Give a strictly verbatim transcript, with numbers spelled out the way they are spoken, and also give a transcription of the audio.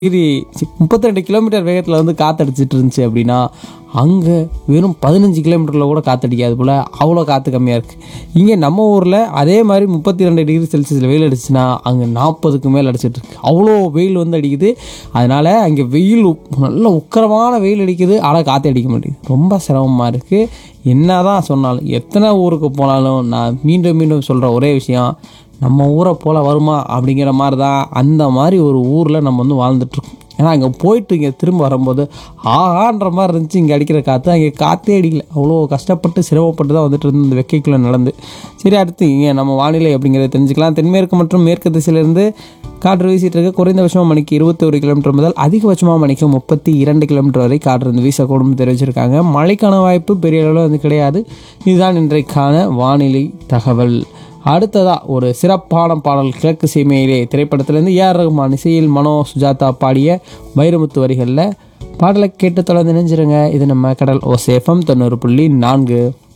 Degree முப்பத்தி ரெண்டு kilometre வேகத்தில் வந்து காற்றடிச்சிட்டு இருந்துச்சு அப்படின்னா, அங்கே வெறும் பதினஞ்சு கிலோமீட்டரில் கூட காற்றடிக்காது போல் அவ்வளோ காற்று கம்மியாக இருக்குது. இங்கே நம்ம ஊரில் அதே மாதிரி முப்பத்தி ரெண்டு டிகிரி செல்சியஸில் வெயில் அடிச்சுன்னா அங்கே நாற்பதுக்கு மேல் அடிச்சிட்ருக்கு. அவ்வளோ வெயில் வந்து அடிக்குது. அதனால் அங்கே வெயில் நல்ல உக்கிரமான வெயில் அடிக்குது, ஆனால் காற்று அடிக்க மாட்டேங்குது. ரொம்ப சிரமமாக இருக்குது. என்ன தான் சொன்னாலும், எத்தனை ஊருக்கு போனாலும் நான் மீண்டும் மீண்டும் சொல்கிற ஒரே விஷயம், நம்ம ஊரை போல் வருமா அப்படிங்கிற மாதிரி தான் அந்த மாதிரி ஒரு ஊரில் நம்ம வந்து வாழ்ந்துட்டுருக்கோம். ஏன்னா அங்கே போயிட்டு இங்கே திரும்ப வரும்போது ஆஹான்ற மாதிரி இருந்துச்சு. இங்கே அடிக்கிற காற்று அங்கே காற்றே அடிக்கல. அவ்வளோ கஷ்டப்பட்டு சிரமப்பட்டு தான் வந்துட்டு இருந்து இந்த வெக்கைக்குள்ளே நடந்து. சரி, அடுத்து இங்கே நம்ம வானிலை அப்படிங்கிறத தெரிஞ்சுக்கலாம். தென்மேற்கு மற்றும் மேற்கு திசையிலிருந்து காற்று வீசிட்டு இருக்க. குறைந்தபட்சமாக மணிக்கு இருபத்தி ஒரு கிலோமீட்டர் முதல் அதிகபட்சமாக மணிக்கு முப்பத்தி இரண்டு கிலோமீட்டர் வரை காற்று இருந்து வீசக்கூடும் தெரிவிச்சிருக்காங்க. மழைக்கான வாய்ப்பு பெரிய அளவில் வந்து கிடையாது. இதுதான் இன்றைக்கான வானிலை தகவல். அடுத்ததாக ஒரு சிறப்பான பாடல், கிழக்கு சீமையிலே திரைப்படத்திலேருந்து ஏஆர் ரஹ்மான் இசையில் மனோ சுஜாதா பாடிய வைரமுத்து வரிகளில் பாடலை கேட்டு தொடர்ந்து நினைஞ்சிருங்க. இது நம்ம கடல் ஓசேஃபம் தொண்ணூறு புள்ளி நான்கு.